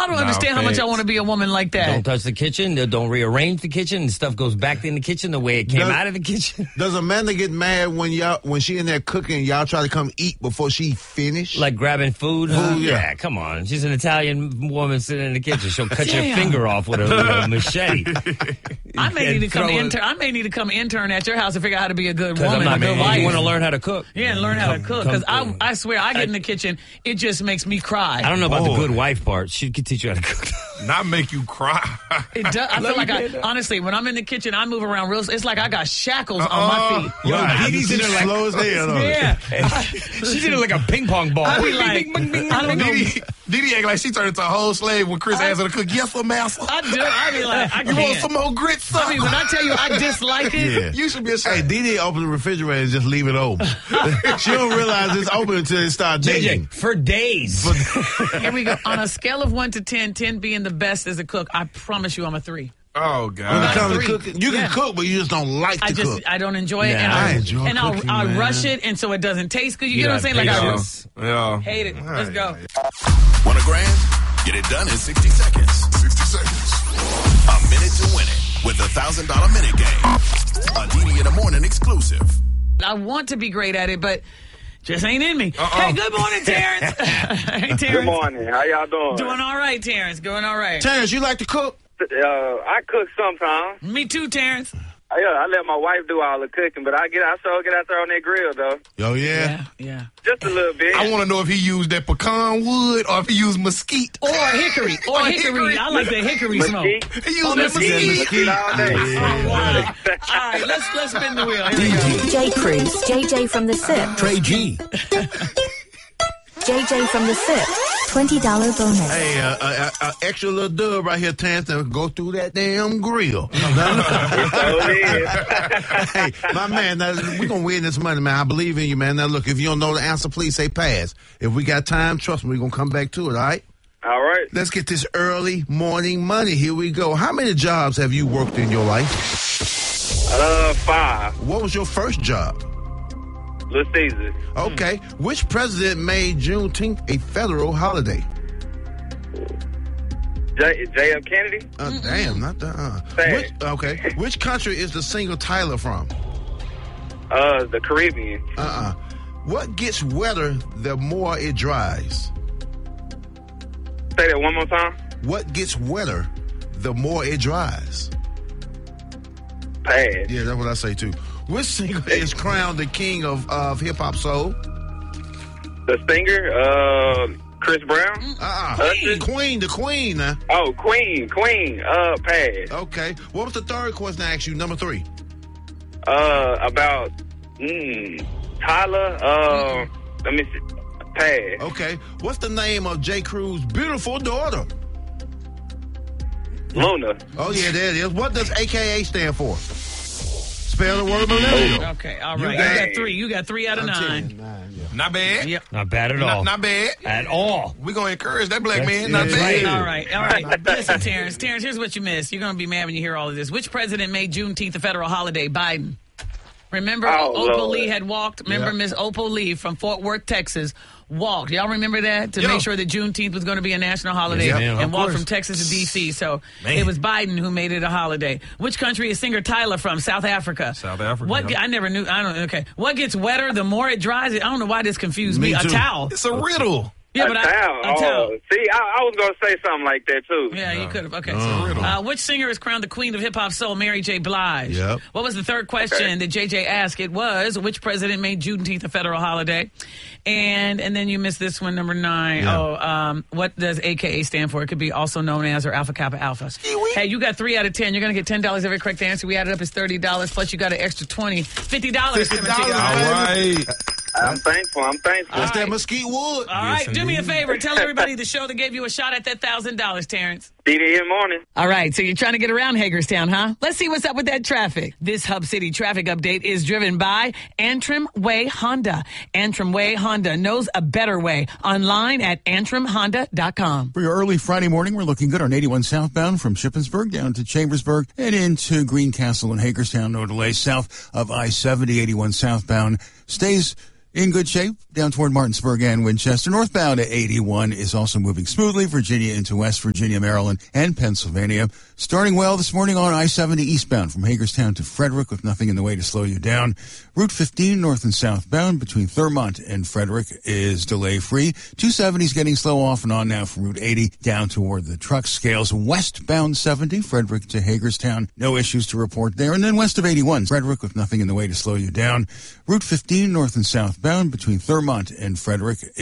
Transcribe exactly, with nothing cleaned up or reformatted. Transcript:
I don't Nah, understand how much I want to be a woman like that. Don't touch the kitchen. Don't rearrange the kitchen. And stuff goes back in the kitchen the way it came Does- out of the kitchen. Does Amanda get mad when y'all when she in there cooking? Y'all try to come eat before she finish? Like grabbing food? Huh? Food, yeah. Come on. She's an Italian woman sitting in the kitchen. She'll cut your Damn. finger off with a, with a machete. I may And need to come throw it- intern. I may need to come intern at your house to figure out how to be a good 'Cause woman, I'm a not, good wife. you want to learn how to cook? Yeah, and learn how to Come- cook. come- Because I, I swear, I get in the kitchen, it just makes me cry. I don't know about Oh. the good wife part. She could teach you how to cook. Not make you cry. It does. I feel Let like me I, get that. honestly, when I'm in the kitchen, I move around real. It's like I got shackles Uh-uh. on my feet. Yo, Right. Dee Dee's in there like slow as hell. though. Yeah, she's in there like a ping pong ball. I be like, I don't know. Dee Dee act like she turned into a whole slave when Chris asked her to cook. Yes, sir, master. I do. I be like, I You want can't. some more grits, sir? I mean, when I tell you I dislike it, Yeah. You should be Hey, ashamed. Dee Dee open the refrigerator and just leave it open. She don't realize it's open until it starts J J, digging. for days. here we go. On a scale of one to ten, ten being the best as a cook, I promise you I'm a three. Oh, When it God. comes to three. cooking, you Yeah. can cook, but you just don't like to I just cook. I don't enjoy it, Nah, and I I'll, enjoy and I'll, cooking, I'll man. rush it, and so it doesn't taste good. You, You get what I'm saying? Like I gotta just Yeah. hate it. Let's go. Want a grand? Get it done in sixty seconds. sixty seconds. A minute to win it with the one thousand dollars minute game. A Dee Dee in the Morning exclusive. I want to be great at it, but just ain't in me. Uh-uh. Hey, good morning, Terrence. Hey, Terrence. Good morning. How y'all doing? Doing all right, Terrence. Doing all right. Terrence, you like to cook? Uh, I cook sometimes. Me too, Terrence. I, yeah, I let my wife do all the cooking, but I get I still get out there on that grill though, Oh, yeah? Yeah, yeah. just a little bit. I want to know if he used that pecan wood or if he used mesquite. Or hickory. Or Or hickory. hickory. I like the hickory smoke. Mesquite. He used Oh, that mesquite. mesquite. Mesquite all day. Oh, wow. All right, let's, let's spin the wheel. Here we go. J. Cruz, J J from the S I P. Trey G. J J from the S I P. twenty dollars bonus. Hey, uh, uh, uh, extra little dub right here, Terrence, to go through that damn grill. So it is. Hey, my man, now, we going to win this money, man. I believe in you, man. Now, look, if you don't know the answer, please say pass. If we got time, trust me, we're going to come back to it, all right? All right. Let's get this early morning money. Here we go. How many jobs have you worked in your life? Uh, five. What was your first job? Little Caesar. Okay. Which president made Juneteenth a federal holiday? J. J. F. Kennedy. Uh, damn, not that. Uh. Say Which, okay. Which country is the singer Tyler from? Uh, the Caribbean. Uh-uh. What gets wetter the more it dries? Say that one more time. What gets wetter the more it dries? Pass. Yeah, that's what I say too. Which singer is crowned the king of, of hip hop soul? The singer. Uh, Chris Brown. Uh-uh. Usher. Queen, the queen. Now. Oh, Queen. Queen. Uh, pass. Okay. What was the third question I asked you? Number three. Uh, about mm, Tyler. Uh, let me see. Pass. Okay. What's the name of J. Cruz's beautiful daughter? Luna. Oh, yeah, there it is. What does A K A stand for? Spell the word millennial. Okay, all You right. You got- got three. You got three out of nine. Not bad. Yep. Not bad at all. Not, not bad. At all. We're going to encourage that black man. That's- Not yeah. bad. All right, all right. Listen, Terrence. Terrence, here's what you missed. You're going to be mad when you hear all of this. Which president made Juneteenth a federal holiday? Biden. Remember, Oh, Opal Lord. Lee had walked. Remember, Yep. Miss Opal Lee from Fort Worth, Texas, walked. Y'all remember that to Yeah. make sure that Juneteenth was going to be a national holiday, Yes, ma'am. and Of walked course. from Texas to D C. So Man. it was Biden who made it a holiday. Which country is singer Tyler from? South Africa. South Africa, What? yeah. I never knew. I don't. Okay. What gets wetter the more it dries? I don't know why this confused me. Me A too. towel. It's a riddle. Yeah, a but towel. I, a towel. Oh, see, I, I was gonna say something like that too. Yeah, you could have. Okay. riddle. Uh, which singer is crowned the queen of hip hop soul? Mary J. Blige. Yep. What was the third question Okay. that J J asked? It was which president made Juneteenth a federal holiday? And and then you missed this one, number nine. Yeah. Oh, um, what does A K A stand for? It could be also known as or Alpha Kappa Alpha. Hey, you got three out of ten. You're gonna get ten dollars every correct answer. We added up as thirty dollars plus you got an extra twenty, fifty dollars. fifty dollars. All right. I'm thankful. I'm thankful. That's that mesquite wood. All right, do me a favor. Tell everybody the show that gave you a shot at that thousand dollars, Terrence. D D in the morning. All right, so you're trying to get around Hagerstown, huh? Let's see what's up with that traffic. This Hub City traffic update is driven by Antrim Way Honda. Antrim Way Honda knows a better way. Online at antrim honda dot com. For your early Friday morning, we're looking good on eighty-one southbound from Shippensburg down to Chambersburg and into Greencastle and Hagerstown. No delay south of I seventy, eighty-one southbound stays in good shape down toward Martinsburg and Winchester. Northbound at eighty-one is also moving smoothly. Virginia into West Virginia, Maryland, and Pennsylvania. Starting well this morning on I seventy eastbound from Hagerstown to Frederick with nothing in the way to slow you down. Route fifteen north and southbound between Thurmont and Frederick is delay-free. two seventy is getting slow off and on now from Route eighty down toward the truck scales. Westbound seventy, Frederick to Hagerstown, no issues to report there. And then west of eighty-one, Frederick with nothing in the way to slow you down. Route fifteen north and southbound between Thurmont and Frederick